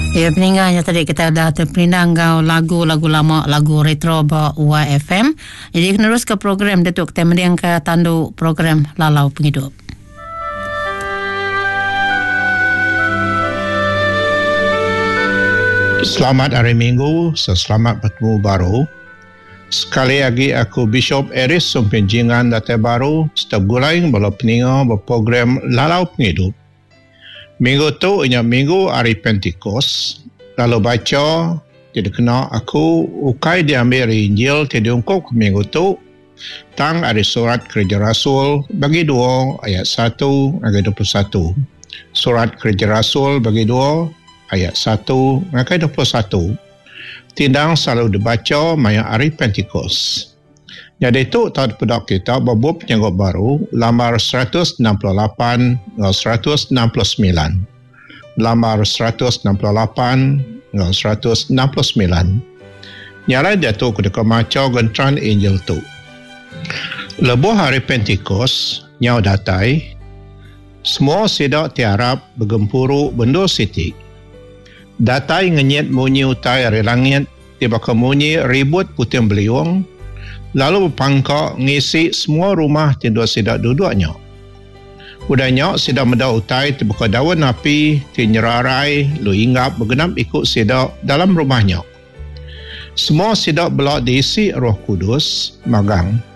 Ya, peninggalnya tadi kita dah terperinang lagu-lagu lama, lagu retro bawa UAFM. Jadi menerus ke program Datuk kita mending ke tandu program Lalau Penghidup. Selamat hari Minggu, selamat bertemu baru. Sekali lagi aku Bishop Eris Sumpenjingan Datai Baru setiap gulaing bala peninga berprogram Lalau Penghidup. Minggu tu ianya minggu hari Pentikos. Lalu baca tidak kena aku ukai diambil Injil tidak ungkap ke minggu tu tang ada surat Kerja Rasul bagi 2 ayat 1 ayat 21. Surat Kerja Rasul bagi 2 ayat 1 ayat 21. Tindang selalu dibaca maya hari Pentikos. Jadi itu tahun pedak kita berbub penyanggut baru lambar 168 dan 169. Lambar 168 dan 169. Nyala dia tu ketika macau gentran Injil tu. Lebuh hari Pentikos nyau datai semua sidak tiarap bergempuru bendo siti. Datai ngenyet munyi utai hari langit tiba kemunyi ribut putih beliung. Lalu berpangkak ngisi semua rumah tidur sidak duduknya. Udahnya sidak medak utai terbuka daun api, tinyerarai, lu inggap bergenap ikut sidak dalam rumahnya. Semua sidak belak diisi Roh Kudus, magang.